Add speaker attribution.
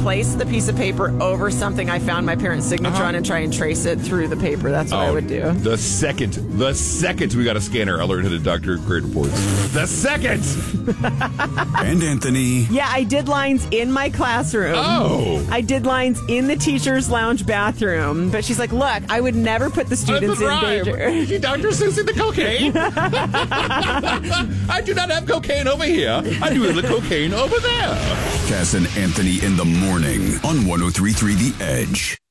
Speaker 1: place the piece of paper over something I found my parents' signature on and try and trace it through the paper. That's what I would do.
Speaker 2: The second we got a scanner alert to Dr. Grade Reports. The second!
Speaker 3: And Anthony.
Speaker 1: Yeah, I did lines in my classroom.
Speaker 2: Oh!
Speaker 1: I did lines in the teacher's lounge bathroom. But she's like, look, I would never put the students in danger.
Speaker 2: She Dr. Susie the cocaine? I do not have cocaine over here. I do the cocaine over there.
Speaker 3: Cass and Anthony in the morning on 103.3 The Edge.